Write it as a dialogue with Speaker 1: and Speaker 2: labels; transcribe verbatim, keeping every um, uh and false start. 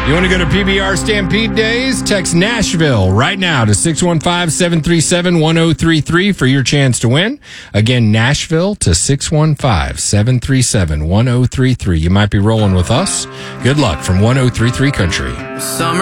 Speaker 1: You want to go to P B R Stampede Days? Text Nashville right now to six one five, seven three seven, one zero three three for your chance to win. Again, Nashville to six one five, seven three seven, one zero three three. You might be rolling with us. Good luck from one oh three three Country.
Speaker 2: Summer